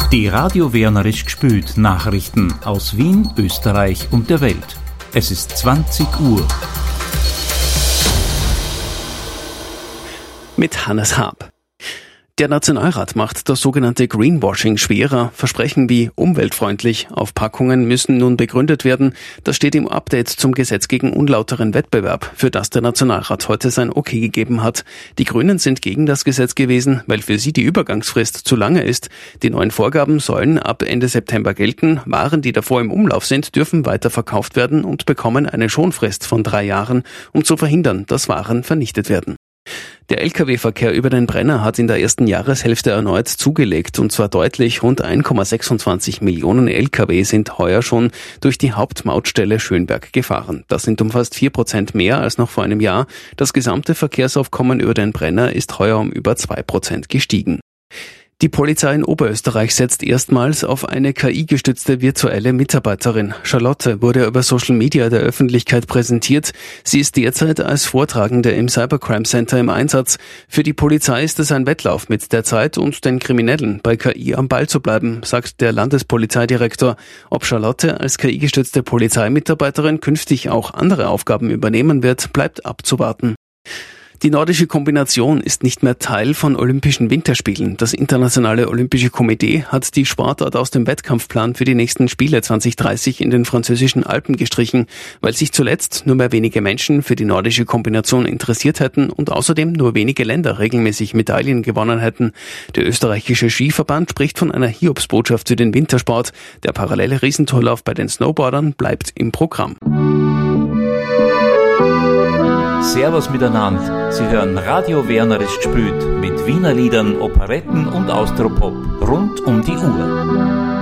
Die Radio Wienerisch gspült Nachrichten aus Wien, Österreich und der Welt. Es ist 20 Uhr. Mit Hannes Haab. Der Nationalrat macht das sogenannte Greenwashing schwerer. Versprechen wie umweltfreundlich auf Packungen müssen nun begründet werden. Das steht im Update zum Gesetz gegen unlauteren Wettbewerb, für das der Nationalrat heute sein Okay gegeben hat. Die Grünen sind gegen das Gesetz gewesen, weil für sie die Übergangsfrist zu lange ist. Die neuen Vorgaben sollen ab Ende September gelten. Waren, die davor im Umlauf sind, dürfen weiter verkauft werden und bekommen eine Schonfrist von 3 Jahren, um zu verhindern, dass Waren vernichtet werden. Der Lkw-Verkehr über den Brenner hat in der ersten Jahreshälfte erneut zugelegt, und zwar deutlich. Rund 1,26 Millionen Lkw sind heuer schon durch die Hauptmautstelle Schönberg gefahren. Das sind um fast 4% mehr als noch vor einem Jahr. Das gesamte Verkehrsaufkommen über den Brenner ist heuer um über 2% gestiegen. Die Polizei in Oberösterreich setzt erstmals auf eine KI-gestützte virtuelle Mitarbeiterin. Charlotte wurde über Social Media der Öffentlichkeit präsentiert. Sie ist derzeit als Vortragende im Cybercrime Center im Einsatz. Für die Polizei ist es ein Wettlauf mit der Zeit und den Kriminellen, bei KI am Ball zu bleiben, sagt der Landespolizeidirektor. Ob Charlotte als KI-gestützte Polizeimitarbeiterin künftig auch andere Aufgaben übernehmen wird, bleibt abzuwarten. Die nordische Kombination ist nicht mehr Teil von Olympischen Winterspielen. Das Internationale Olympische Komitee hat die Sportart aus dem Wettkampfplan für die nächsten Spiele 2030 in den französischen Alpen gestrichen, weil sich zuletzt nur mehr wenige Menschen für die nordische Kombination interessiert hätten und außerdem nur wenige Länder regelmäßig Medaillen gewonnen hätten. Der österreichische Skiverband spricht von einer Hiobsbotschaft für den Wintersport. Der parallele Riesentorlauf bei den Snowboardern bleibt im Programm. Servus miteinander. Sie hören Radio Wienerisch gspült mit Wiener Liedern, Operetten und Austropop rund um die Uhr.